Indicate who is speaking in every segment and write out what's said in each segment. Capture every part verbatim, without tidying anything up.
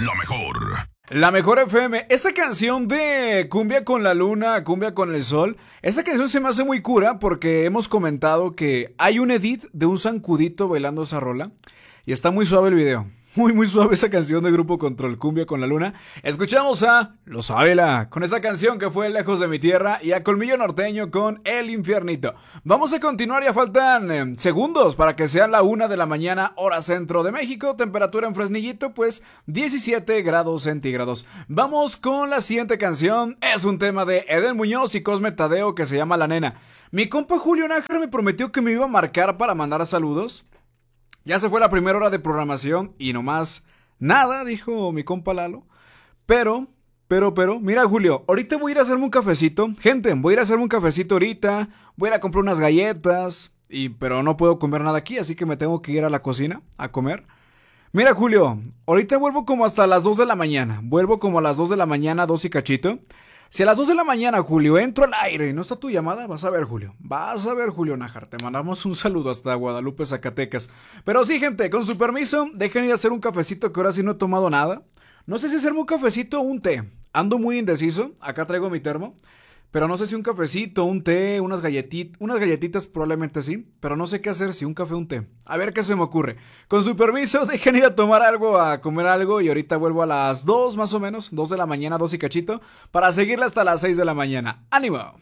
Speaker 1: La mejor.
Speaker 2: La mejor F M, esa canción de Cumbia con la Luna, Cumbia con el Sol, esa canción se me hace muy cura porque hemos comentado que hay un edit de un zancudito bailando esa rola y está muy suave el video. Muy muy suave esa canción de Grupo Control, Cumbia con la Luna. Escuchamos a Los Ávila con esa canción que fue Lejos de mi Tierra y a Colmillo Norteño con El Infiernito. Vamos a continuar, ya faltan eh, segundos para que sea la una de la mañana, hora centro de México. Temperatura en Fresnillito, pues diecisiete grados centígrados. Vamos con la siguiente canción. Es un tema de Edel Muñoz y Cosme Tadeo que se llama La Nena. Mi compa Julio Nájar me prometió que me iba a marcar para mandar saludos. Ya se fue la primera hora de programación y nomás nada, dijo mi compa Lalo. Pero, pero, pero, mira Julio, ahorita voy a ir a hacerme un cafecito. Gente, voy a ir a hacerme un cafecito ahorita. Voy a ir a comprar unas galletas. Y, pero no puedo comer nada aquí, así que me tengo que ir a la cocina a comer. Mira Julio, ahorita vuelvo como hasta las dos de la mañana. Vuelvo como a las dos de la mañana, dos y cachito. Si a las dos de la mañana, Julio, entro al aire y no está tu llamada, vas a ver, Julio. Vas a ver, Julio Nájar. Te mandamos un saludo hasta Guadalupe, Zacatecas. Pero sí, gente, con su permiso, dejen ir a hacer un cafecito que ahora sí no he tomado nada. No sé si hacerme un cafecito o un té. Ando muy indeciso. Acá traigo mi termo. Pero no sé si un cafecito, un té, unas galletitas, unas galletitas probablemente sí, pero no sé qué hacer si un café o un té. A ver qué se me ocurre. Con su permiso, dejen ir a tomar algo, a comer algo y ahorita vuelvo a las dos más o menos, dos de la mañana, dos y cachito, para seguirla hasta las seis de la mañana. ¡Ánimo!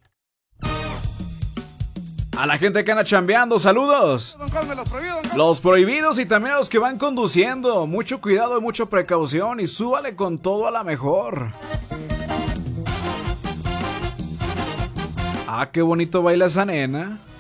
Speaker 2: A la gente que anda chambeando, saludos.
Speaker 3: Don Cosme, los prohibidos, don Cosme.
Speaker 2: Los prohibidos y también a los que van conduciendo. Mucho cuidado y mucha precaución y súbale con todo a la mejor. Ah, qué bonito baila esa nena.